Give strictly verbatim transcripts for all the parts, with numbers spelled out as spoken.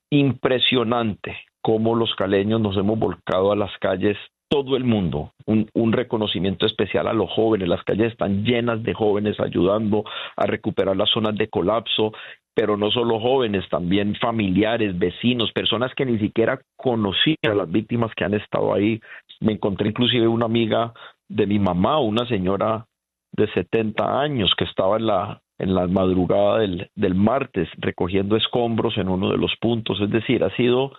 impresionante cómo los caleños nos hemos volcado a las calles, todo el mundo, un, un reconocimiento especial a los jóvenes. Las calles están llenas de jóvenes ayudando a recuperar las zonas de colapso, pero no solo jóvenes, también familiares, vecinos, personas que ni siquiera conocían a las víctimas que han estado ahí. Me encontré inclusive una amiga de mi mamá, una señora de setenta años que estaba en la en la madrugada del, del martes recogiendo escombros en uno de los puntos. Es decir, ha sido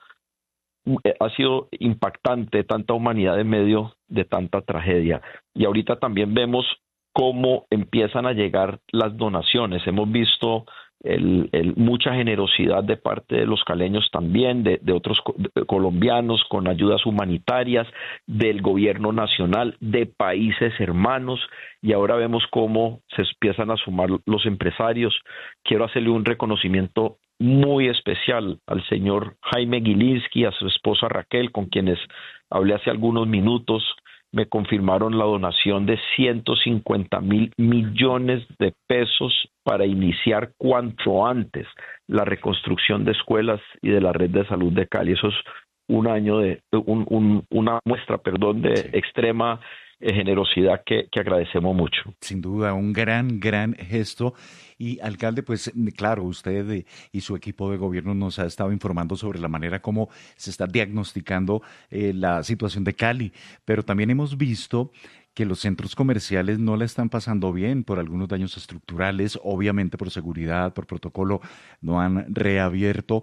ha sido impactante tanta humanidad en medio de tanta tragedia. Y ahorita también vemos cómo empiezan a llegar las donaciones. Hemos visto el, el, mucha generosidad de parte de los caleños también, de, de otros co- de colombianos con ayudas humanitarias, del gobierno nacional, de países hermanos, y ahora vemos cómo se empiezan a sumar los empresarios. Quiero hacerle un reconocimiento muy especial al señor Jaime Gilinski, a su esposa Raquel, con quienes hablé hace algunos minutos. Me confirmaron la donación de ciento cincuenta mil millones de pesos para iniciar cuanto antes la reconstrucción de escuelas y de la red de salud de Cali. Eso es un año de un, un, una muestra, perdón, de Sí. extrema eh, generosidad que, que agradecemos mucho. Sin duda, un gran, gran gesto. Y alcalde, pues claro, usted eh, y su equipo de gobierno nos ha estado informando sobre la manera como se está diagnosticando eh, la situación de Cali, pero también hemos visto que los centros comerciales no la están pasando bien por algunos daños estructurales, obviamente por seguridad, por protocolo, no han reabierto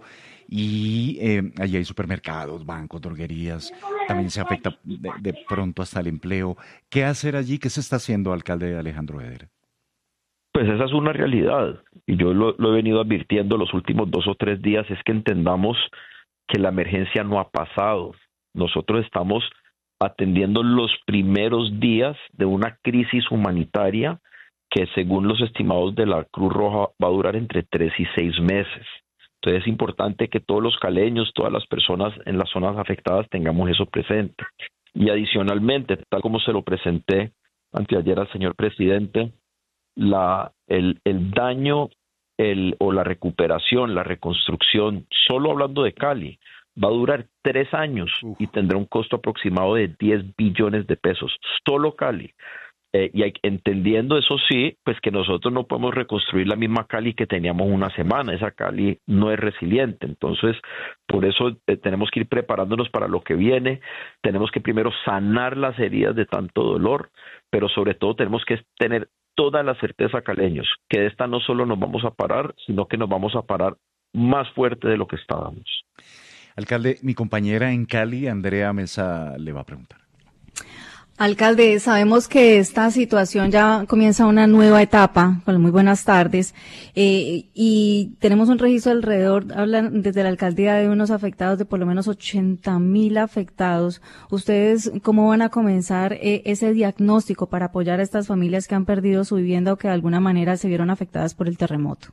y eh, allí hay supermercados, bancos, droguerías, también se afecta de, de pronto hasta el empleo. ¿Qué hacer allí? ¿Qué se está haciendo, alcalde Alejandro Eder? Pues esa es una realidad, y yo lo, lo he venido advirtiendo los últimos dos o tres días, es que entendamos que la emergencia no ha pasado. Nosotros estamos atendiendo los primeros días de una crisis humanitaria que, según los estimados de la Cruz Roja, va a durar entre tres y seis meses. Entonces es importante que todos los caleños, todas las personas en las zonas afectadas tengamos eso presente. Y adicionalmente, tal como se lo presenté anteayer al señor presidente, la, el, el daño el, o la recuperación, la reconstrucción, solo hablando de Cali, va a durar tres años Uf. y tendrá un costo aproximado de diez billones de pesos, solo Cali. Eh, y hay, entendiendo eso sí, pues que nosotros no podemos reconstruir la misma Cali que teníamos una semana. Esa Cali no es resiliente. Entonces, por eso eh, tenemos que ir preparándonos para lo que viene. Tenemos que primero sanar las heridas de tanto dolor, pero sobre todo tenemos que tener toda la certeza, caleños, que de esta no solo nos vamos a parar, sino que nos vamos a parar más fuerte de lo que estábamos. Alcalde, mi compañera en Cali, Andrea Mesa, le va a preguntar. Alcalde, sabemos que esta situación ya comienza una nueva etapa. Bueno, muy buenas tardes. Eh, y tenemos un registro alrededor, hablan desde la alcaldía de unos afectados de por lo menos ochenta mil afectados. ¿Ustedes cómo van a comenzar eh, ese diagnóstico para apoyar a estas familias que han perdido su vivienda o que de alguna manera se vieron afectadas por el terremoto?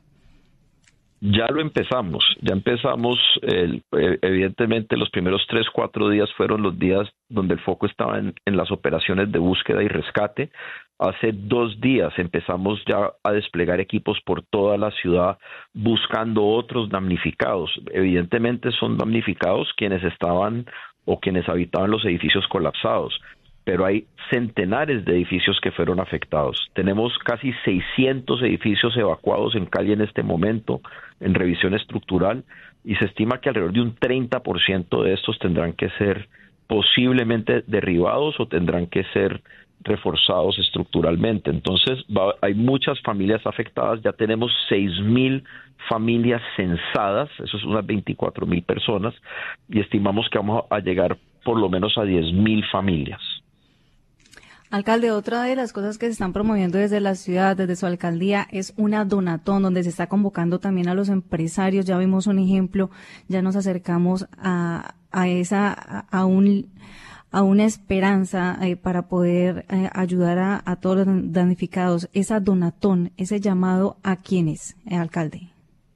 Ya lo empezamos, ya empezamos, el, eh, evidentemente los primeros tres, cuatro días fueron los días donde el foco estaba en, en las operaciones de búsqueda y rescate. Hace dos días empezamos ya a desplegar equipos por toda la ciudad buscando otros damnificados. Evidentemente son damnificados quienes estaban o quienes habitaban los edificios colapsados, pero hay centenares de edificios que fueron afectados. Tenemos casi seiscientos edificios evacuados en Cali en este momento, en revisión estructural, y se estima que alrededor de un treinta por ciento de estos tendrán que ser posiblemente derribados o tendrán que ser reforzados estructuralmente. Entonces, va, hay muchas familias afectadas, ya tenemos seis mil familias censadas, eso es unas veinticuatro mil personas, y estimamos que vamos a llegar por lo menos a diez mil familias. Alcalde, otra de las cosas que se están promoviendo desde la ciudad, desde su alcaldía, es una donatón donde se está convocando también a los empresarios. Ya vimos un ejemplo, ya nos acercamos a, a esa, a, a un, a una esperanza eh, para poder eh, ayudar a, a todos los damnificados. Esa donatón, ese llamado, ¿a quiénes, eh, alcalde?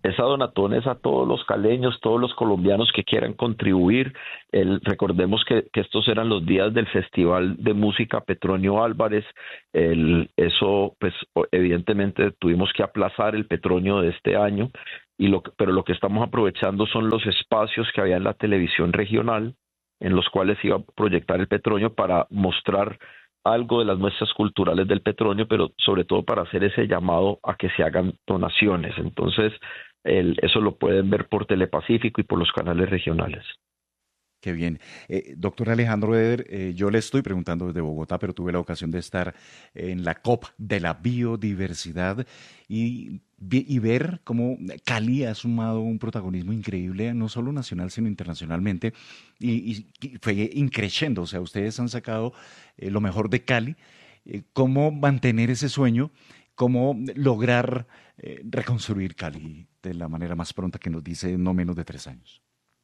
esa donatón es a todos los caleños, todos los colombianos que quieran contribuir. El, recordemos que, que estos eran los días del Festival de Música Petronio Álvarez. El, eso, pues, evidentemente tuvimos que aplazar el Petronio de este año, y lo, pero lo que estamos aprovechando son los espacios que había en la televisión regional, en los cuales iba a proyectar el Petronio para mostrar algo de las muestras culturales del Petronio, pero sobre todo para hacer ese llamado a que se hagan donaciones. Entonces, el, eso lo pueden ver por Telepacífico y por los canales regionales. Qué bien. Eh, doctor Alejandro Eder, eh, yo le estoy preguntando desde Bogotá, pero tuve la ocasión de estar en la COP de la biodiversidad y, y ver cómo Cali ha sumado un protagonismo increíble, no solo nacional, sino internacionalmente, y, y, y fue increciendo. O sea, ustedes han sacado eh, lo mejor de Cali. Eh, ¿Cómo mantener ese sueño? ¿Cómo lograr eh, reconstruir Cali de la manera más pronta que nos dice no menos de tres años?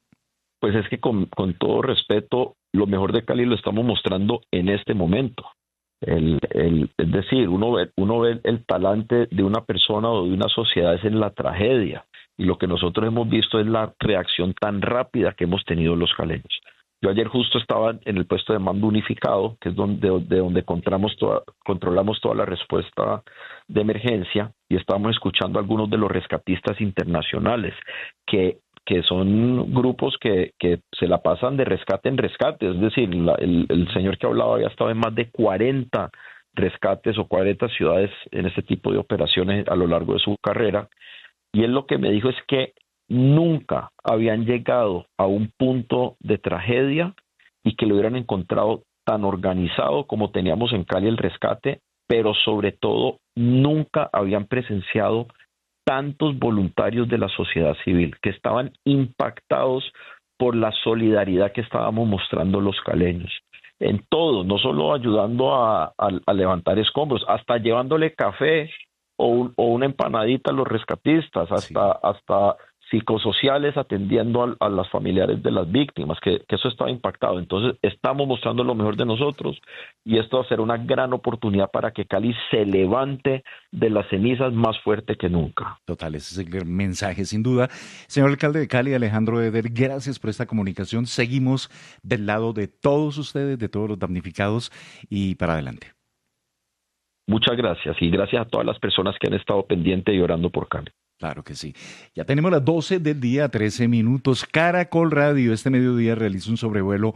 Pues es que con, con todo respeto, lo mejor de Cali lo estamos mostrando en este momento. El, el, es decir, uno ve, uno ve el talante de una persona o de una sociedad es en la tragedia, y lo que nosotros hemos visto es la reacción tan rápida que hemos tenido los caleños. Yo ayer justo estaba en el puesto de mando unificado, que es donde, de donde controlamos toda, controlamos toda la respuesta de emergencia, y estábamos escuchando a algunos de los rescatistas internacionales que que son grupos que, que se la pasan de rescate en rescate. Es decir, la, el, el señor que hablaba había estado en más de cuarenta rescates o cuarenta ciudades en este tipo de operaciones a lo largo de su carrera, y él lo que me dijo es que nunca habían llegado a un punto de tragedia y que lo hubieran encontrado tan organizado como teníamos en Cali el rescate, pero sobre todo nunca habían presenciado tantos voluntarios de la sociedad civil que estaban impactados por la solidaridad que estábamos mostrando los caleños. En todo, no solo ayudando a, a, a levantar escombros, hasta llevándole café o, un, o una empanadita a los rescatistas, hasta, sí. hasta psicosociales atendiendo a, a las familiares de las víctimas, que, que eso estaba impactado. Entonces estamos mostrando lo mejor de nosotros, y esto va a ser una gran oportunidad para que Cali se levante de las cenizas más fuerte que nunca. Total, ese es el mensaje sin duda. Señor alcalde de Cali, Alejandro Eder, gracias por esta comunicación. Seguimos del lado de todos ustedes, de todos los damnificados, y para adelante. Muchas gracias, y gracias a todas las personas que han estado pendientes y orando por Cali. Claro que sí. Ya tenemos las doce del día, trece minutos. Caracol Radio este mediodía realiza un sobrevuelo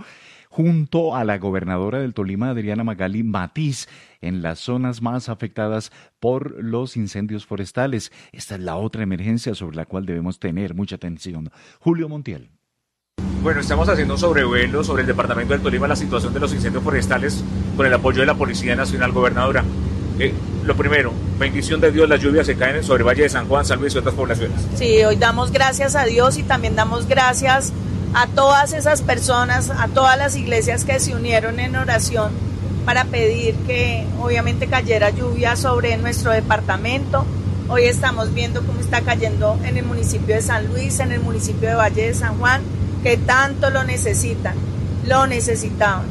junto a la gobernadora del Tolima, Adriana Magali Matiz, en las zonas más afectadas por los incendios forestales. Esta es la otra emergencia sobre la cual debemos tener mucha atención. Julio Montiel. Bueno, estamos haciendo un sobrevuelo sobre el departamento del Tolima, la situación de los incendios forestales, con el apoyo de la Policía Nacional. Gobernadora, Eh, lo primero, bendición de Dios, las lluvias se caen sobre Valle de San Juan, San Luis y otras poblaciones. Sí, hoy damos gracias a Dios y también damos gracias a todas esas personas, a todas las iglesias que se unieron en oración para pedir que obviamente cayera lluvia sobre nuestro departamento. Hoy estamos viendo cómo está cayendo en el municipio de San Luis, en el municipio de Valle de San Juan, que tanto lo necesitan, lo necesitaban.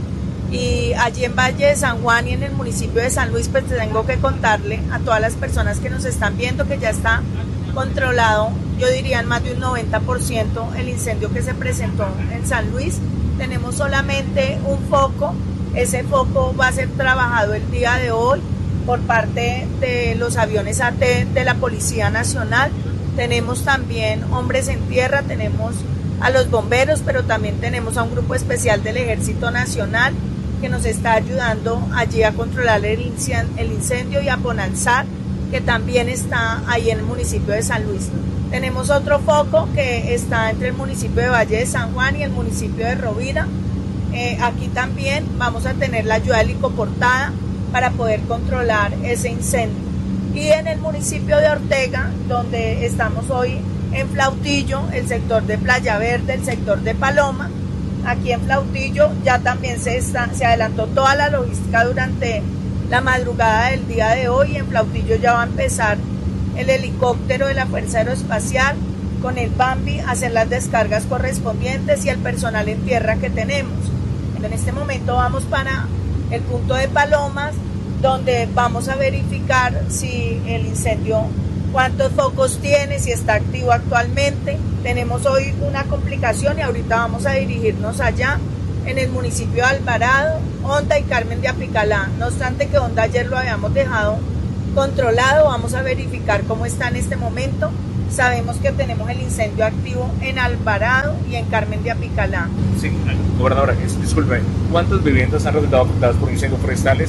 Y allí en Valle de San Juan y en el municipio de San Luis, pues tengo que contarle a todas las personas que nos están viendo que ya está controlado, yo diría en más de un noventa por ciento el incendio que se presentó en San Luis. Tenemos solamente un foco, ese foco va a ser trabajado el día de hoy por parte de los aviones A T de la Policía Nacional. Tenemos también hombres en tierra, tenemos a los bomberos, pero también tenemos a un grupo especial del Ejército Nacional que nos está ayudando allí a controlar el incendio, y a Bonalzar, que también está ahí en el municipio de San Luis. Tenemos otro foco que está entre el municipio de Valle de San Juan y el municipio de Rovira. Eh, aquí también vamos a tener la ayuda helicoportada para poder controlar ese incendio. Y en el municipio de Ortega, donde estamos hoy en Flautillo, el sector de Playa Verde, el sector de Paloma, aquí en Flautillo ya también se, está, se adelantó toda la logística durante la madrugada del día de hoy. En Flautillo ya va a empezar el helicóptero de la Fuerza Aeroespacial con el Bambi a hacer las descargas correspondientes y el personal en tierra que tenemos. En este momento vamos para el punto de Palomas, donde vamos a verificar si el incendio cuántos focos tiene, si está activo actualmente. Tenemos hoy una complicación y ahorita vamos a dirigirnos allá, en el municipio de Alvarado, Honda y Carmen de Apicalá. No obstante que Honda ayer lo habíamos dejado controlado, vamos a verificar cómo está en este momento. Sabemos que tenemos el incendio activo en Alvarado y en Carmen de Apicalá. Sí, gobernadora, disculpe, ¿cuántas viviendas han resultado afectadas por incendios forestales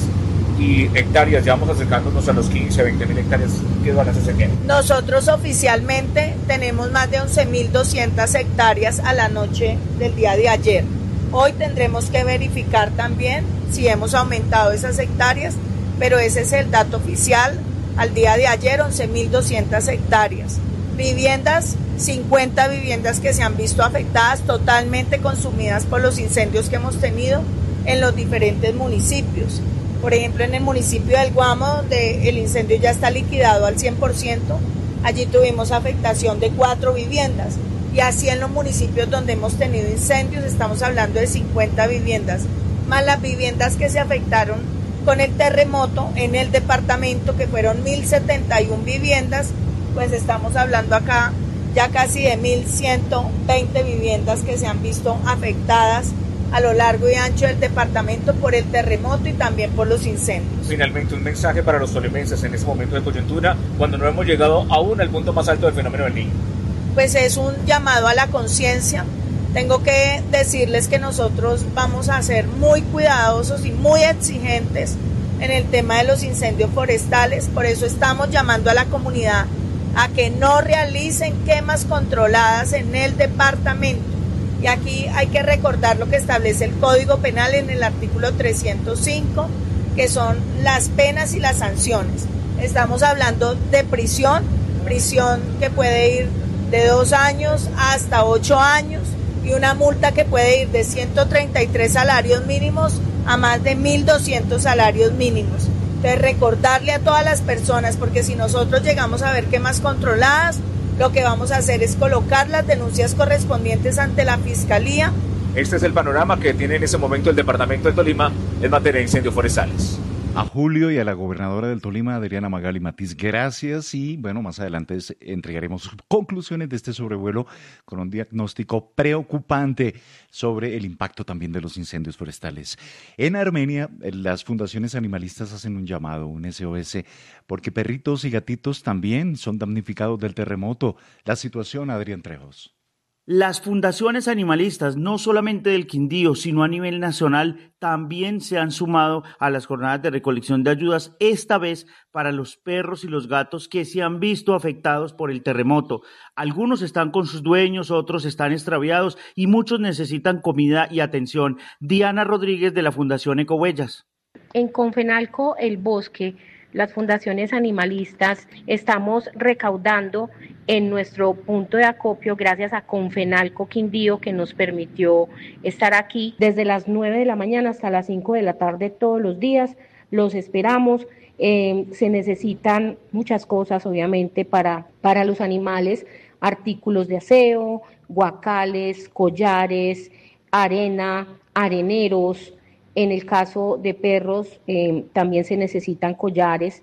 y hectáreas? Ya vamos acercándonos a los quince, veinte mil hectáreas. ¿Qué balance se tiene? Nosotros oficialmente tenemos más de once mil doscientas hectáreas a la noche del día de ayer. Hoy tendremos que verificar también si hemos aumentado esas hectáreas, pero ese es el dato oficial. Al día de ayer, once mil doscientas hectáreas. Viviendas, cincuenta viviendas que se han visto afectadas, totalmente consumidas por los incendios que hemos tenido en los diferentes municipios. Por ejemplo, en el municipio del Guamo, donde el incendio ya está liquidado al cien por ciento, allí tuvimos afectación de cuatro viviendas. Y así en los municipios donde hemos tenido incendios, estamos hablando de cincuenta viviendas, más las viviendas que se afectaron con el terremoto en el departamento, que fueron mil setenta y una viviendas, pues estamos hablando acá ya casi de mil ciento veinte viviendas que se han visto afectadas a lo largo y ancho del departamento por el terremoto y también por los incendios. Finalmente, un mensaje para los tolimenses en este momento de coyuntura, cuando no hemos llegado aún al punto más alto del fenómeno del Niño. Pues es un llamado a la conciencia. Tengo que decirles que nosotros vamos a ser muy cuidadosos y muy exigentes en el tema de los incendios forestales. Por eso estamos llamando a la comunidad a que no realicen quemas controladas en el departamento. Y aquí hay que recordar lo que establece el Código Penal en el artículo trescientos cinco, que son las penas y las sanciones. Estamos hablando de prisión, prisión que puede ir de dos años hasta ocho años y una multa que puede ir de ciento treinta y tres salarios mínimos a más de mil doscientos salarios mínimos. Entonces, recordarle a todas las personas, porque si nosotros llegamos a ver quemas controladas, lo que vamos a hacer es colocar las denuncias correspondientes ante la Fiscalía. Este es el panorama que tiene en ese momento el departamento de Tolima en materia de incendios forestales. A Julio y a la gobernadora del Tolima, Adriana Magali Matiz, gracias, y bueno, más adelante entregaremos conclusiones de este sobrevuelo con un diagnóstico preocupante sobre el impacto también de los incendios forestales. En Armenia, las fundaciones animalistas hacen un llamado, un S O S, porque perritos y gatitos también son damnificados del terremoto. La situación, Adrián Trejos. Las fundaciones animalistas, no solamente del Quindío, sino a nivel nacional, también se han sumado a las jornadas de recolección de ayudas, esta vez para los perros y los gatos que se han visto afectados por el terremoto. Algunos están con sus dueños, otros están extraviados y muchos necesitan comida y atención. Diana Rodríguez, de la Fundación Ecohuellas. En Confenalco El Bosque, las fundaciones animalistas estamos recaudando en nuestro punto de acopio gracias a Confenalco Quindío, que nos permitió estar aquí desde las nueve de la mañana hasta las cinco de la tarde todos los días. Los esperamos. Eh, se necesitan muchas cosas, obviamente, para, para los animales: artículos de aseo, guacales, collares, arena, areneros. En el caso de perros, eh, también se necesitan collares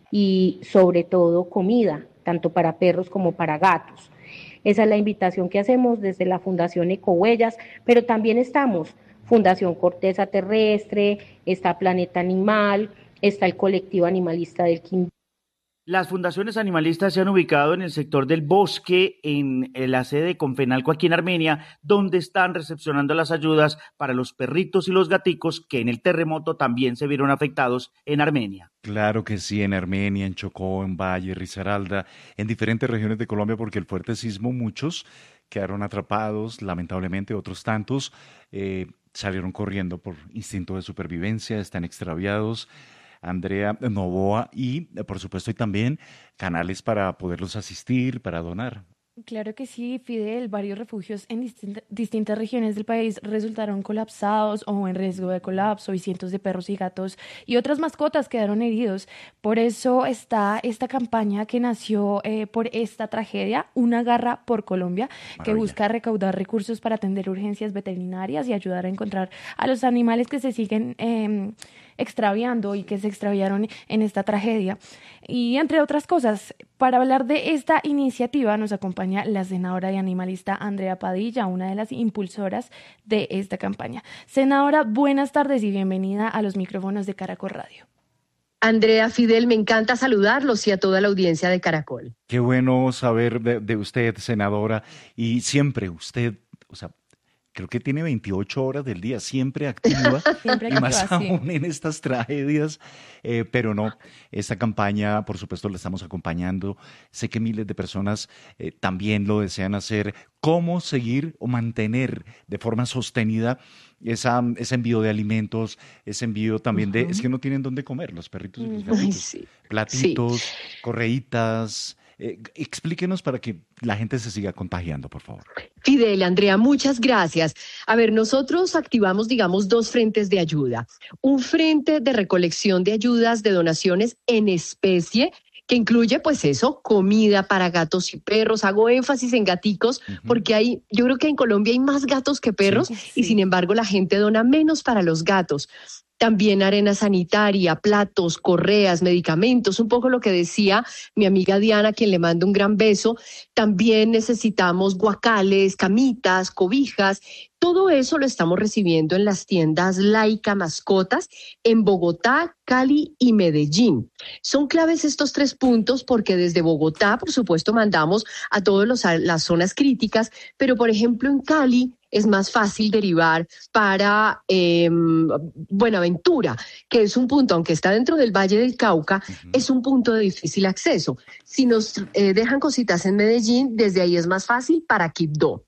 y sobre todo comida, tanto para perros como para gatos. Esa es la invitación que hacemos desde la Fundación Ecohuellas, pero también estamos Fundación Corteza Terrestre, está Planeta Animal, está el colectivo animalista del Quindío. Las fundaciones animalistas se han ubicado en el sector del Bosque, en la sede de Confenalco aquí en Armenia, donde están recepcionando las ayudas para los perritos y los gaticos que en el terremoto también se vieron afectados en Armenia. Claro que sí, en Armenia, en Chocó, en Valle, Risaralda, en diferentes regiones de Colombia, porque el fuerte sismo, muchos quedaron atrapados, lamentablemente otros tantos eh, salieron corriendo por instinto de supervivencia, están extraviados. Andrea Novoa, y por supuesto hay también canales para poderlos asistir, para donar. Claro que sí, Fidel. Varios refugios en distinta, distintas regiones del país resultaron colapsados o en riesgo de colapso, y cientos de perros y gatos y otras mascotas quedaron heridos. Por eso está esta campaña que nació eh, por esta tragedia, Una Garra por Colombia, Maravilla. Que busca recaudar recursos para atender urgencias veterinarias y ayudar a encontrar a los animales que se siguen eh, extraviando y que se extraviaron en esta tragedia. Y entre otras cosas, para hablar de esta iniciativa nos acompaña la senadora y animalista Andrea Padilla, una de las impulsoras de esta campaña. Senadora, buenas tardes y bienvenida a los micrófonos de Caracol Radio. Andrea, Fidel, me encanta saludarlos y a toda la audiencia de Caracol. Qué bueno saber de, de usted, senadora, y siempre usted, o sea, creo que tiene veintiocho horas del día, siempre activa, siempre y más activa, aún sí. En estas tragedias, eh, pero no, esta campaña, por supuesto, la estamos acompañando. Sé que miles de personas eh, también lo desean hacer. ¿Cómo seguir o mantener de forma sostenida esa, ese envío de alimentos, ese envío también de, uh-huh. es que no tienen dónde comer los perritos y los gatitos, Ay, sí. platitos, sí. correitas? Eh, explíquenos para que la gente se siga contagiando, por favor. Fidel, Andrea, muchas gracias. A ver, nosotros activamos, digamos, dos frentes de ayuda. Un frente de recolección de ayudas, de donaciones en especie, que incluye, pues eso, comida para gatos y perros. Hago énfasis en gaticos, uh-huh. porque hay, yo creo que en Colombia hay más gatos que perros, sí, sí. y sin embargo la gente dona menos para los gatos. También arena sanitaria, platos, correas, medicamentos, un poco lo que decía mi amiga Diana, a quien le mando un gran beso. También necesitamos guacales, camitas, cobijas. Todo eso lo estamos recibiendo en las tiendas Laica Mascotas en Bogotá, Cali y Medellín. Son claves estos tres puntos porque desde Bogotá, por supuesto, mandamos a todas las zonas críticas, pero por ejemplo en Cali es más fácil derivar para eh, Buenaventura, que es un punto, aunque está dentro del Valle del Cauca, uh-huh. es un punto de difícil acceso. Si nos eh, dejan cositas en Medellín, desde ahí es más fácil para Quibdó.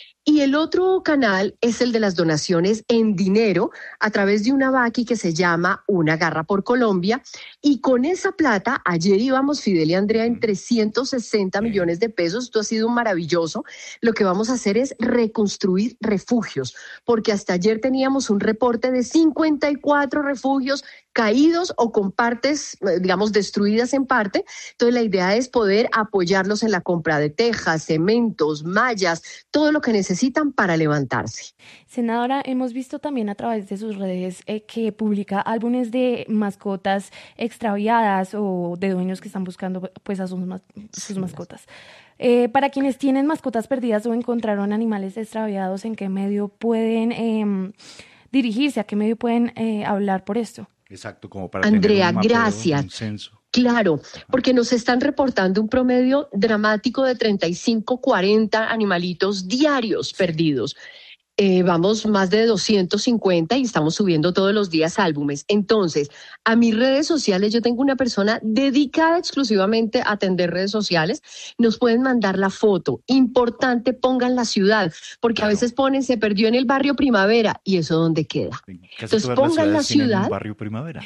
Y el otro canal es el de las donaciones en dinero a través de una vaqui que se llama Una Garra por Colombia. Y con esa plata, ayer íbamos, Fidel y Andrea, en trescientos sesenta millones de pesos. Esto ha sido maravilloso. Lo que vamos a hacer es reconstruir refugios, porque hasta ayer teníamos un reporte de cincuenta y cuatro refugios caídos o con partes, digamos, destruidas en parte. Entonces la idea es poder apoyarlos en la compra de tejas, cementos, mallas, todo lo que necesitan para levantarse. Senadora, hemos visto también a través de sus redes eh, que publica álbumes de mascotas extraviadas o de dueños que están buscando pues a sus, mas- sus mascotas. Eh, para quienes tienen mascotas perdidas o encontraron animales extraviados, ¿en qué medio pueden eh, dirigirse? ¿A qué medio pueden eh, hablar por esto? Exacto, como para Andrea, tener un mapeo, gracias. Un censo. Claro, porque nos están reportando un promedio dramático de treinta y cinco, cuarenta animalitos diarios perdidos. Eh, vamos más de doscientos cincuenta y estamos subiendo todos los días álbumes. Entonces, a mis redes sociales, yo tengo una persona dedicada exclusivamente a atender redes sociales. Nos pueden mandar la foto. Importante, pongan la ciudad, porque claro. a veces ponen, se perdió en el barrio Primavera, ¿y eso dónde queda? Casi Entonces, pongan la ciudad. En barrio Primavera.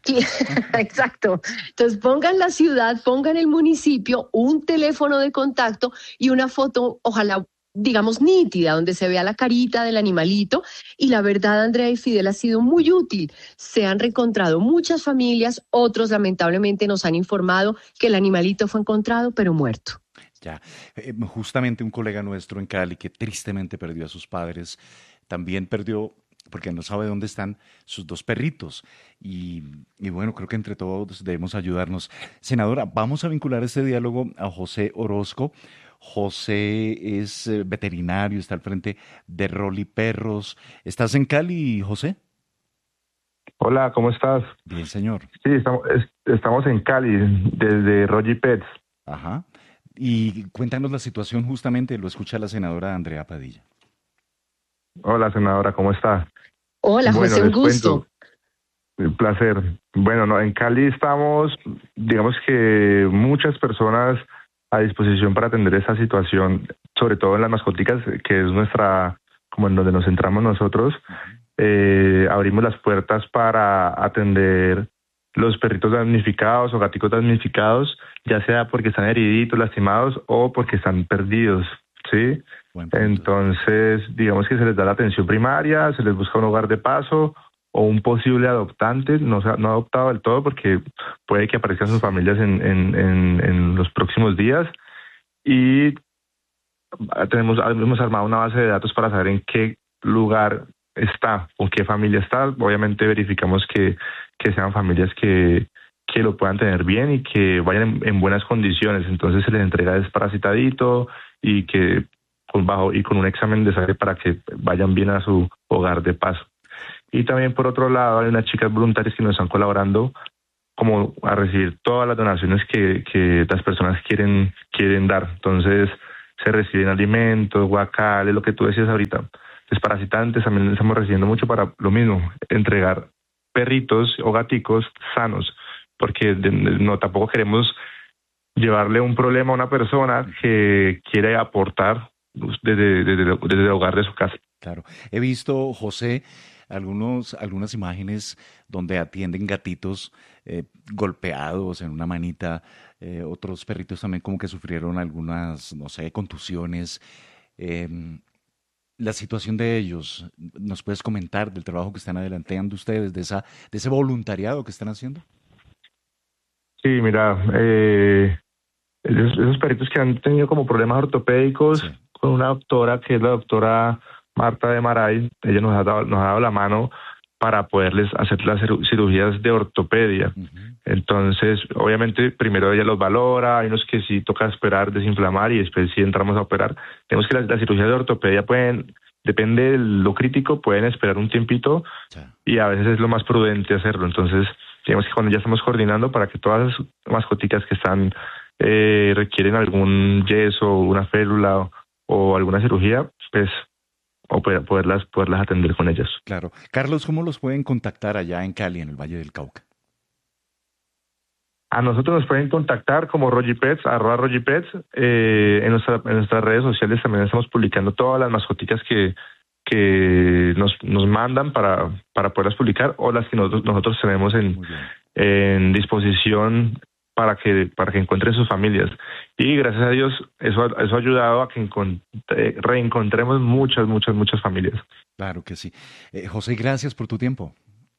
Exacto. Entonces pongan la ciudad, pongan el municipio, un teléfono de contacto y una foto, ojalá, digamos, nítida, donde se vea la carita del animalito. Y la verdad, Andrea y Fidel, ha sido muy útil. Se han reencontrado muchas familias, otros lamentablemente nos han informado que el animalito fue encontrado, pero muerto. Ya, eh, justamente un colega nuestro en Cali que tristemente perdió a sus padres, también perdió, porque no sabe dónde están sus dos perritos. Y, y bueno, creo que entre todos debemos ayudarnos. Senadora, vamos a vincular este diálogo a José Orozco. José es eh, veterinario, está al frente de Rolly Perros. ¿Estás en Cali, José? Hola, ¿cómo estás? Bien, señor. Sí, estamos, estamos en Cali, desde Rolly Pets. Ajá. Y cuéntanos la situación justamente, lo escucha la senadora Andrea Padilla. Hola, senadora, ¿cómo está? Hola, bueno, José, un gusto. Un placer. Bueno, no, en Cali estamos, digamos que muchas personas a disposición para atender esta situación, sobre todo en las mascoticas, que es nuestra, como en donde nos centramos nosotros. Eh, abrimos las puertas para atender los perritos damnificados o gaticos damnificados, ya sea porque están heriditos, lastimados o porque están perdidos, ¿sí? Entonces, digamos que se les da la atención primaria, se les busca un hogar de paso o un posible adoptante, no, no adoptado del todo porque puede que aparezcan sus familias en, en, en, en los próximos días. Y tenemos, hemos armado una base de datos para saber en qué lugar está, con qué familia está. Obviamente verificamos que, que sean familias que, que lo puedan tener bien y que vayan en, en buenas condiciones. Entonces se les entrega desparasitadito y que con bajo y con un examen de sangre para que vayan bien a su hogar de paso. Y también por otro lado hay unas chicas voluntarias que nos están colaborando como a recibir todas las donaciones que, que las personas quieren, quieren dar. Entonces se reciben alimentos, guacales, lo que tú decías ahorita, desparasitantes, también estamos recibiendo mucho para lo mismo, entregar perritos o gaticos sanos, porque de, no tampoco queremos llevarle un problema a una persona que quiere aportar desde, desde, desde el hogar de su casa. Claro, he visto, José, algunos, algunas imágenes donde atienden gatitos eh, golpeados en una manita, eh, otros perritos también como que sufrieron algunas, no sé, contusiones. Eh, la situación de ellos, ¿nos puedes comentar del trabajo que están adelantando ustedes, de esa, de ese voluntariado que están haciendo? Sí, mira, eh, esos, esos perritos que han tenido como problemas ortopédicos, sí, con una doctora que es la doctora Marta de Maray, ella nos ha dado, nos ha dado la mano para poderles hacer las cirugías de ortopedia. Uh-huh. Entonces, obviamente, primero ella los valora, hay unos que sí toca esperar, desinflamar y después sí entramos a operar. Tenemos que las, las cirugías de ortopedia pueden, depende de lo crítico, pueden esperar un tiempito, sí, y a veces es lo más prudente hacerlo. Entonces, digamos que cuando ya estamos coordinando para que todas las mascoticas que están eh, requieren algún yeso, una férula o, o alguna cirugía, pues o poderlas, poderlas atender con ellas. Claro. Carlos, ¿cómo los pueden contactar allá en Cali, en el Valle del Cauca? A nosotros nos pueden contactar como Rogipets, arroba Rogipets. Eh, en, nuestra, en nuestras redes sociales también estamos publicando todas las mascoticas que, que nos, nos mandan para, para poderlas publicar o las que nosotros, nosotros tenemos en, en disposición para que para que encuentren sus familias. Y gracias a Dios eso, eso ha ayudado a que encont- reencontremos muchas, muchas, muchas familias. Claro que sí. Eh, José, gracias por tu tiempo.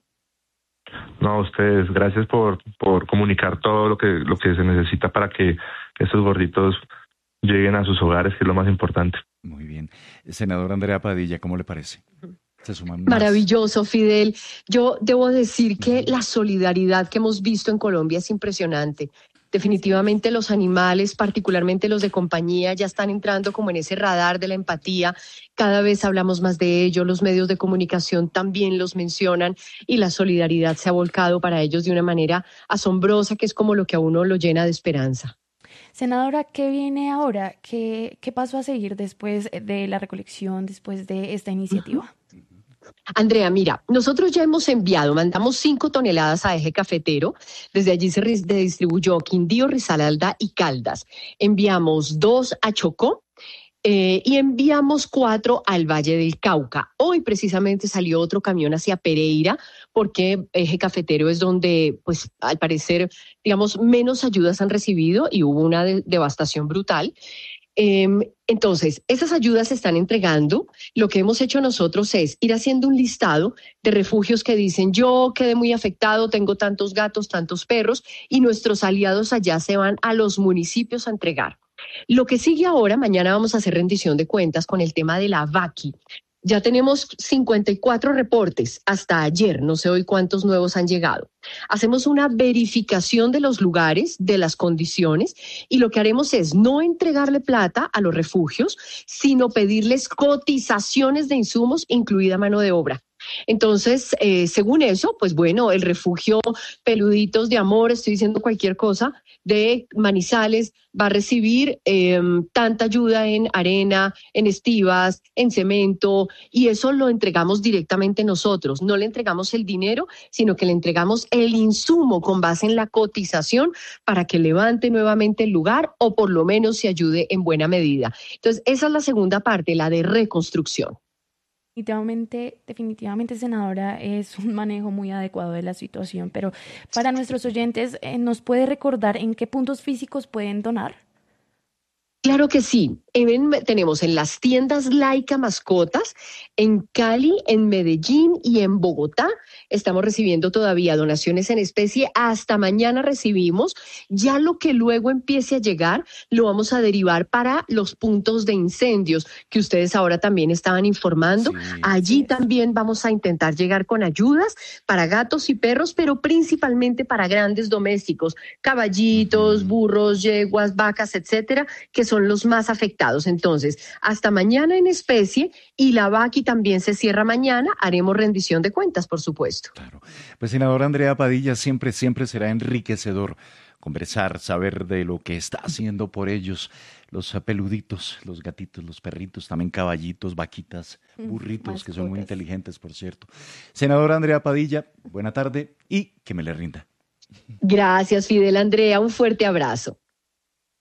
No, a ustedes, gracias por, por comunicar todo lo que, lo que se necesita para que estos gorditos lleguen a sus hogares, que es lo más importante. Muy bien. Senadora Andrea Padilla, ¿cómo le parece? Se suman más. Maravilloso, Fidel. Yo debo decir que la solidaridad que hemos visto en Colombia es impresionante. Definitivamente los animales, particularmente los de compañía, ya están entrando como en ese radar de la empatía. Cada vez hablamos más de ello, los medios de comunicación también los mencionan y la solidaridad se ha volcado para ellos de una manera asombrosa, que es como lo que a uno lo llena de esperanza. Senadora, ¿qué viene ahora? ¿Qué, qué paso a seguir después de la recolección, después de esta iniciativa? Uh-huh. Andrea, mira, nosotros ya hemos enviado, mandamos cinco toneladas a Eje Cafetero, desde allí se distribuyó Quindío, Risaralda y Caldas. Enviamos dos a Chocó eh, y enviamos cuatro al Valle del Cauca. Hoy precisamente salió otro camión hacia Pereira, porque Eje Cafetero es donde, pues, al parecer, digamos, menos ayudas han recibido y hubo una de- devastación brutal. Eh, entonces, esas ayudas se están entregando. Lo que hemos hecho nosotros es ir haciendo un listado de refugios que dicen yo quedé muy afectado, tengo tantos gatos, tantos perros, y nuestros aliados allá se van a los municipios a entregar. Lo que sigue ahora, mañana vamos a hacer rendición de cuentas con el tema de la vaqui. Ya tenemos cincuenta y cuatro reportes hasta ayer, no sé hoy cuántos nuevos han llegado. Hacemos una verificación de los lugares, de las condiciones, y lo que haremos es no entregarle plata a los refugios, sino pedirles cotizaciones de insumos, incluida mano de obra. Entonces, eh, según eso, pues bueno, el refugio Peluditos de Amor, estoy diciendo cualquier cosa, de Manizales va a recibir eh, tanta ayuda en arena, en estivas, en cemento, y eso lo entregamos directamente nosotros. No le entregamos el dinero, sino que le entregamos el insumo con base en la cotización para que levante nuevamente el lugar o por lo menos se ayude en buena medida. Entonces, esa es la segunda parte, la de reconstrucción. Definitivamente, definitivamente, senadora, es un manejo muy adecuado de la situación, pero para nuestros oyentes, eh, ¿nos puede recordar en qué puntos físicos pueden donar? Claro que sí. En, tenemos en las tiendas Laica Mascotas, en Cali, en Medellín y en Bogotá. Estamos recibiendo todavía donaciones en especie. Hasta mañana recibimos. Ya lo que luego empiece a llegar lo vamos a derivar para los puntos de incendios que ustedes ahora también estaban informando. Sí, Allí sí. también vamos a intentar llegar con ayudas para gatos y perros, pero principalmente para grandes domésticos, caballitos, burros, yeguas, vacas, etcétera, que son los más afectados. Entonces, hasta mañana en especie, y la Vaqui también se cierra mañana. Haremos rendición de cuentas, por supuesto. Claro. Pues, senadora Andrea Padilla, siempre, siempre será enriquecedor conversar, saber de lo que está haciendo por ellos, los peluditos, los gatitos, los perritos, también caballitos, vaquitas, burritos, Mascotas. Que son muy inteligentes, por cierto. Senadora Andrea Padilla, buena tarde y que me le rinda. Gracias, Fidel Andrea, un fuerte abrazo.